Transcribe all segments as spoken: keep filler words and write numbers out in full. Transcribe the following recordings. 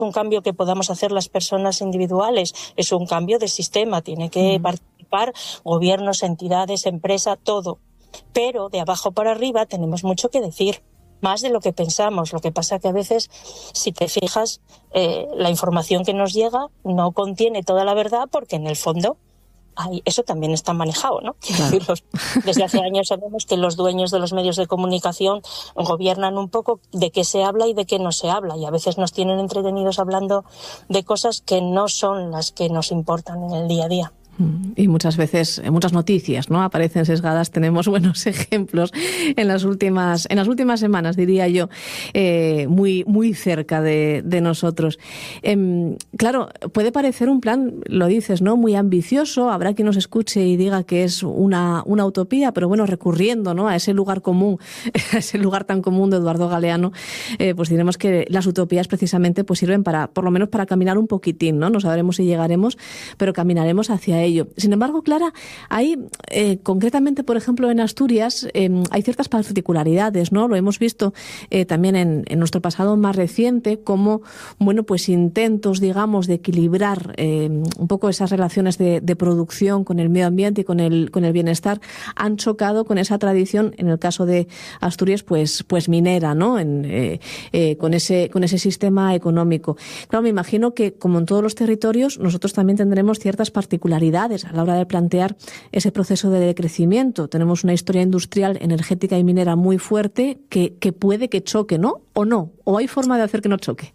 un cambio que podamos hacer las personas individuales, es un cambio de sistema, tiene que mm. participar gobiernos, entidades, empresas, todo. Pero de abajo para arriba tenemos mucho que decir, más de lo que pensamos. Lo que pasa que a veces, si te fijas, eh, la información que nos llega no contiene toda la verdad, porque en el fondo ay, eso también está manejado, ¿no? Claro. Los, desde hace años sabemos que los dueños de los medios de comunicación gobiernan un poco de qué se habla y de qué no se habla, y a veces nos tienen entretenidos hablando de cosas que no son las que nos importan en el día a día. Y muchas veces, muchas noticias, ¿no?, aparecen sesgadas. Tenemos buenos ejemplos en las últimas, en las últimas semanas, diría yo, eh, muy, muy cerca de, de nosotros. Eh, claro, puede parecer un plan, lo dices, ¿no?, muy ambicioso. Habrá quien nos escuche y diga que es una, una utopía, pero bueno, recurriendo, ¿no?, a ese lugar común, a ese lugar tan común de Eduardo Galeano, eh, pues diremos que las utopías precisamente pues sirven para, por lo menos para caminar un poquitín, ¿no? No sabremos si llegaremos, pero caminaremos hacia ello. Sin embargo, Clara, hay eh, concretamente, por ejemplo, en Asturias, eh, hay ciertas particularidades, ¿no? Lo hemos visto eh, también en, en nuestro pasado más reciente, como, bueno, pues intentos, digamos, de equilibrar eh, un poco esas relaciones de, de producción con el medio ambiente y con el, con el bienestar, han chocado con esa tradición, en el caso de Asturias, pues, pues minera, ¿no? En, eh, eh, con ese, con ese sistema económico. Claro, me imagino que, como en todos los territorios, nosotros también tendremos ciertas particularidades a la hora de plantear ese proceso de decrecimiento. Tenemos una historia industrial, energética y minera muy fuerte que, que puede que choque, ¿no? ¿O no? ¿O hay forma de hacer que no choque?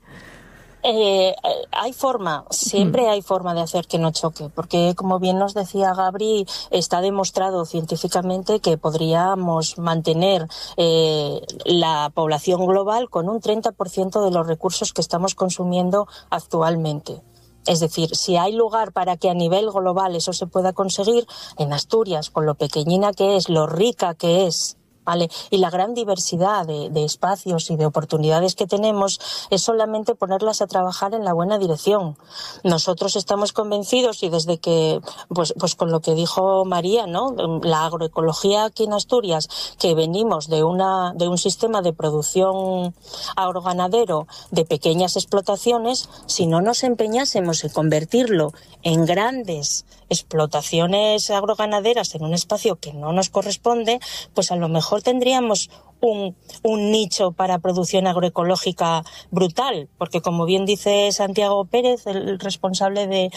Eh, hay forma, siempre hay forma de hacer que no choque, porque como bien nos decía Gabri, está demostrado científicamente que podríamos mantener eh, la población global con un treinta por ciento de los recursos que estamos consumiendo actualmente. Es decir, si hay lugar para que a nivel global eso se pueda conseguir, en Asturias, con lo pequeñina que es, lo rica que es, ¿vale?, y la gran diversidad de, de espacios y de oportunidades que tenemos, es solamente ponerlas a trabajar en la buena dirección. Nosotros estamos convencidos, y desde que, pues, pues con lo que dijo María, ¿no?, la agroecología aquí en Asturias, que venimos de una de un sistema de producción agroganadero de pequeñas explotaciones, si no nos empeñásemos en convertirlo en grandes explotaciones agroganaderas en un espacio que no nos corresponde, pues a lo mejor tendríamos un, un nicho para producción agroecológica brutal, porque como bien dice Santiago Pérez, el responsable de,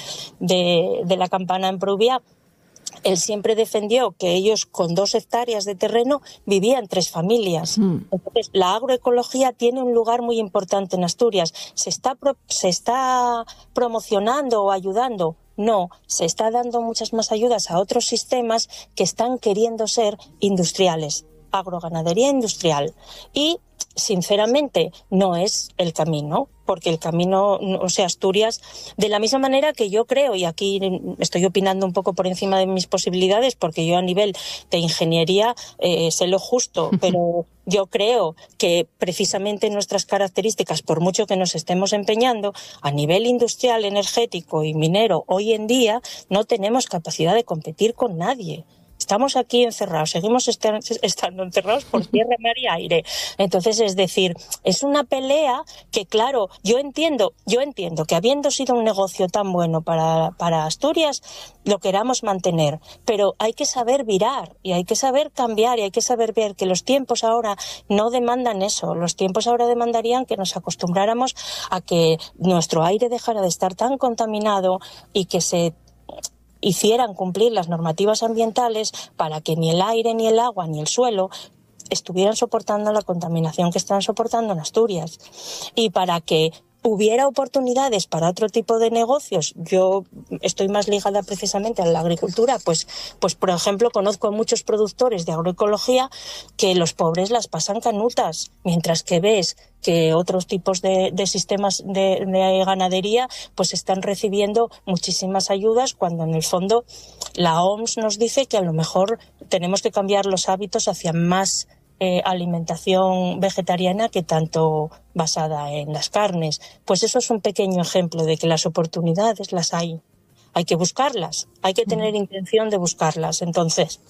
de, de la campana en Pruvia, él siempre defendió que ellos con dos hectáreas de terreno vivían tres familias. Mm. Entonces, la agroecología tiene un lugar muy importante en Asturias. ¿Se está, pro, se está promocionando o ayudando? No, se está dando muchas más ayudas a otros sistemas que están queriendo ser industriales, agroganadería industrial. Y, sinceramente, no es el camino, porque el camino, o sea, Asturias, de la misma manera que yo creo, y aquí estoy opinando un poco por encima de mis posibilidades, porque yo a nivel de ingeniería eh, sé lo justo, pero yo creo que precisamente nuestras características, por mucho que nos estemos empeñando, a nivel industrial, energético y minero, hoy en día no tenemos capacidad de competir con nadie. Estamos aquí encerrados, seguimos estando encerrados por tierra, mar y aire. Entonces, es decir, es una pelea que, claro, yo entiendo, yo entiendo que habiendo sido un negocio tan bueno para, para Asturias, lo queramos mantener, pero hay que saber virar y hay que saber cambiar y hay que saber ver que los tiempos ahora no demandan eso. Los tiempos ahora demandarían que nos acostumbráramos a que nuestro aire dejara de estar tan contaminado y que se hicieran cumplir las normativas ambientales para que ni el aire, ni el agua, ni el suelo estuvieran soportando la contaminación que están soportando en Asturias, y para que hubiera oportunidades para otro tipo de negocios. Yo estoy más ligada precisamente a la agricultura, pues, pues por ejemplo, conozco a muchos productores de agroecología que los pobres las pasan canutas, mientras que ves que otros tipos de, de sistemas de, de ganadería pues están recibiendo muchísimas ayudas, cuando en el fondo la O M S nos dice que a lo mejor tenemos que cambiar los hábitos hacia más Eh, alimentación vegetariana que tanto basada en las carnes. Pues eso es un pequeño ejemplo de que las oportunidades las hay. Hay que buscarlas, hay que tener intención de buscarlas. Entonces,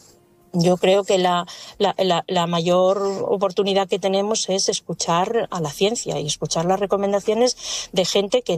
Yo creo que la, la, la, la mayor oportunidad que tenemos es escuchar a la ciencia y escuchar las recomendaciones de gente que